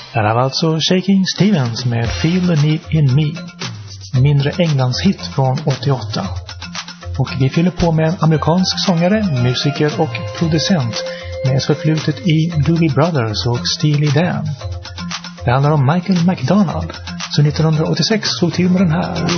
Det här var alltså Shaking Stevens med Feel the Need in Me. Mindre Englands hit från 88. Och vi fyller på med en amerikansk sångare, musiker och producent med förflutet i Doobie Brothers och Steely Dan. Det handlar om Michael McDonald, som 1986 såg till med den här.